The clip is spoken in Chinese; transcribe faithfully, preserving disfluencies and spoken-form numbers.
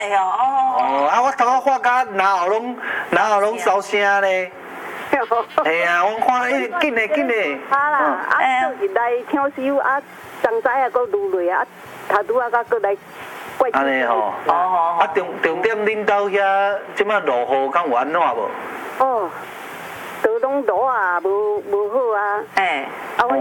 哎呦哦。 哦，啊，我头壳发甲然后拢然后拢收声咧。哎呀，我看伊紧嘞紧嘞。 啊啦，啊，做入来听收啊，上早啊，搁愈累啊，头拄啊，甲搁来怪。 安尼吼。 哦。 啊，重重点恁兜遐即马落雨敢有安怎无？ 哦，都拢落啊，无无好啊。 哎。 啊，我